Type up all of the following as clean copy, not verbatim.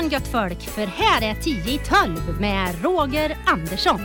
igen gött folk, för här är 10 i 12 med Roger Andersson.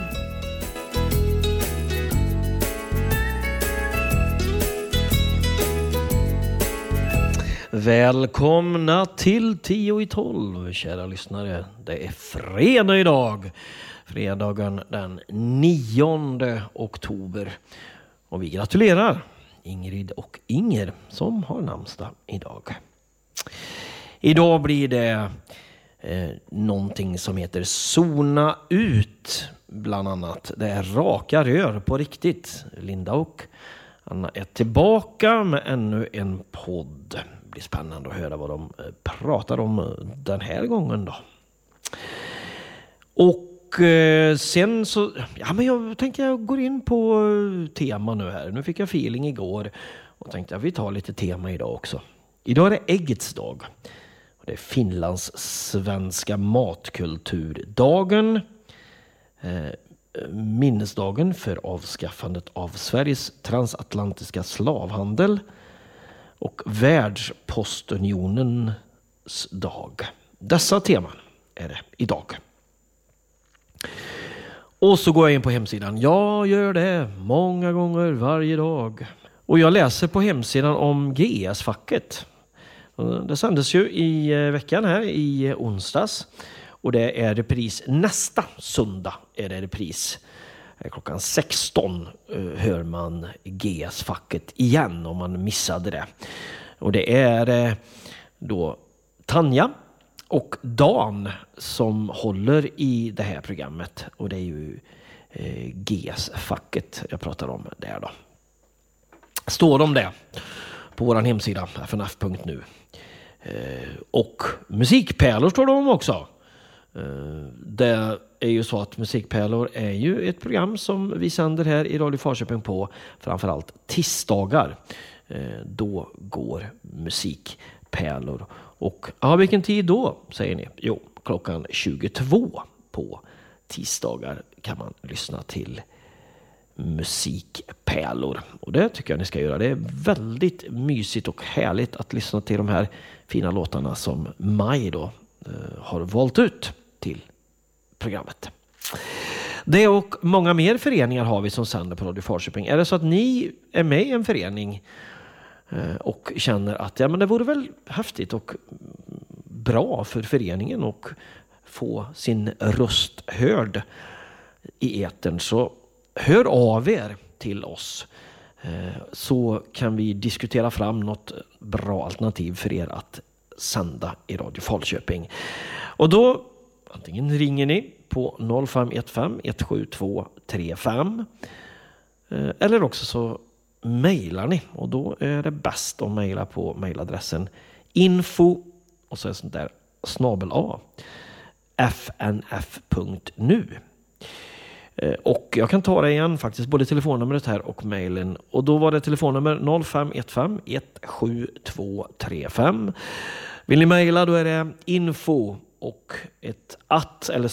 Välkomna till 10 i 12, kära lyssnare. Det är fredag idag. Fredagen den 9 oktober. Och vi gratulerar Ingrid och Inger som har namnsdag idag. Idag blir det någonting som heter Zona ut bland annat. Det är raka rör på riktigt. Linda och Anna är tillbaka med ännu en podd. Det blir spännande att höra vad de pratar om den här gången då. Och sen så, ja men jag tänker jag går in på tema nu här. Nu fick jag feeling igår och tänkte att vi tar lite tema idag också. Idag är det äggets dag. Det är Finlands svenska matkulturdagen. Minnesdagen för avskaffandet av Sveriges transatlantiska slavhandel. Och Världspostunionens dag. Dessa teman är det idag. Och så går jag in på hemsidan. Jag gör det många gånger varje dag. Och jag läser på hemsidan om GS-facket. Det sändes ju i veckan här i onsdags. Och det är repris nästa söndag är det repris. Klockan 16 hör man GS-facket igen om man missade det. Och det är då Tanja och Dan som håller i det här programmet. Och det är ju GS-facket jag pratar om där då. Står de det på vår hemsida fnf.nu. Och musikpärlor står de också. Det är ju så att Musikpärlor är ju ett program som vi sänder här i Radio Falköping på framförallt tisdagar. Då går Musikpärlor. Och ja, vilken tid då säger ni? Jo, klockan 22 på tisdagar kan man lyssna till Musikpärlor. Och det tycker jag ni ska göra. Det är väldigt mysigt och härligt att lyssna till de här fina låtarna som Maj då har valt ut till programmet. Det och många mer föreningar har vi som sänder på Radio Falköping. Är det så att ni är med i en förening och känner att ja, men det vore väl häftigt och bra för föreningen och få sin röst hörd i etern, så hör av er till oss så kan vi diskutera fram något bra alternativ för er att sända i Radio Falköping. Och då antingen ringer ni på 0515 172 35 eller också så mejlar ni, och då är det bäst att mejla på mejladressen info och så är sånt där /fnf.nu. Och jag kan ta det igen faktiskt, både telefonnumret här och mejlen. Och då var det telefonnummer 0515 172 35. Vill ni mejla då är det info och ett eller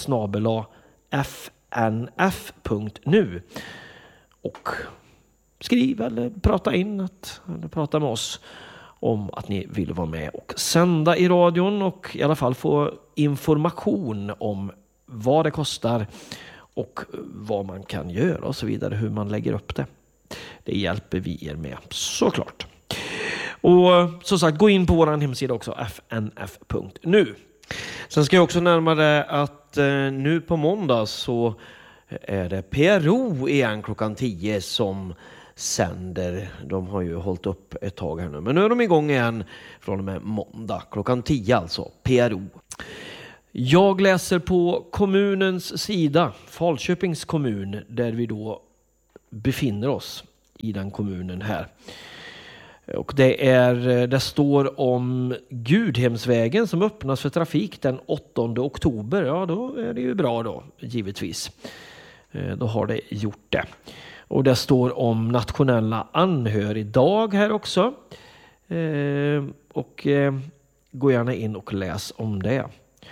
/fnf.nu. Och skriv eller prata in eller prata med oss om att ni vill vara med och sända i radion och i alla fall få information om vad det kostar och vad man kan göra och så vidare, hur man lägger upp det. Det hjälper vi er med, såklart. Och som sagt, gå in på vår hemsida också, fnf.nu. Sen ska jag också närma det att nu på måndag så är det PRO igen klockan 10 som sänder. De har ju hållit upp ett tag här nu, men nu är de igång igen från och med måndag klockan 10 alltså, PRO. Jag läser på kommunens sida, Falköpings kommun, där vi då befinner oss i den kommunen här. Och det står om Gudhemsvägen som öppnas för trafik den 8 oktober. Ja, då är det ju bra då, givetvis. Då har det gjort det. Och det står om nationella anhörigdag här också. Och gå gärna in och läs om det.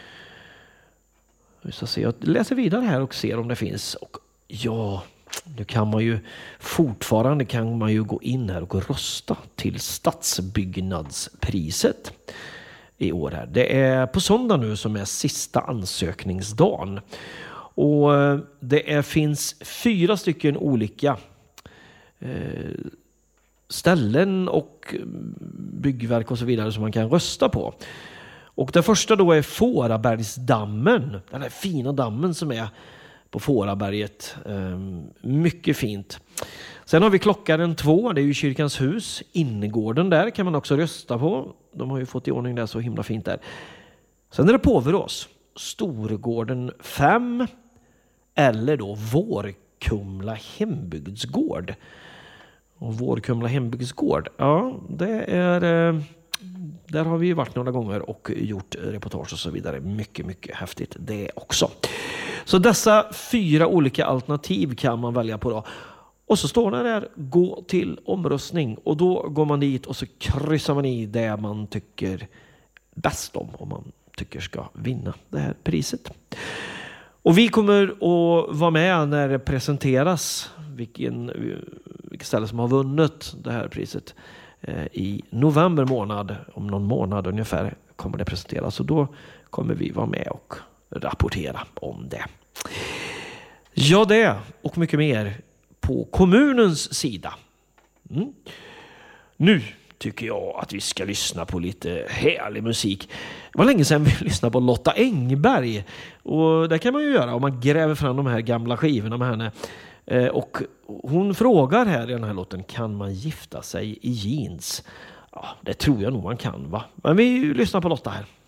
Jag läser vidare här och ser om det finns. Och ja, nu kan man ju fortfarande gå in här och rösta till stadsbyggnadspriset. i år här. Det är på söndag nu som är sista ansökningsdagen. Och det finns 4 stycken olika ställen och byggverk och så vidare som man kan rösta på. Och det första då är Fårabergsdammen. Den här fina dammen som är på Fåraberget. Mycket fint. Sen har vi Klockaren 2. Det är ju Kyrkans hus. Innergården där kan man också rösta på. De har ju fått i ordning där så himla fint där. Sen är det Påverås. Storgården 5. Eller då Vårkumla hembygdsgård. Och Vårkumla hembygdsgård. Ja, det är... Där har vi ju varit några gånger och gjort reportage och så vidare. Mycket, mycket häftigt det också. Så dessa 4 olika alternativ kan man välja på då. Och så står det där, gå till omröstning. Och då går man dit och så kryssar man i det man tycker bäst om man tycker ska vinna det här priset. Och vi kommer att vara med när det presenteras vilket ställe som har vunnit det här priset. I november månad, om någon månad ungefär, kommer det presenteras. Och då kommer vi vara med och rapportera om det. Ja, det och mycket mer på kommunens sida. Nu tycker jag att vi ska lyssna på lite härlig musik. Det var länge sedan vi lyssnade på Lotta Engberg. Och det kan man ju göra om man gräver fram de här gamla skivorna med henne. Och hon frågar här i den här låten, kan man gifta sig i jeans? Ja, det tror jag nog man kan, va? Men vi lyssnar på Lotta här.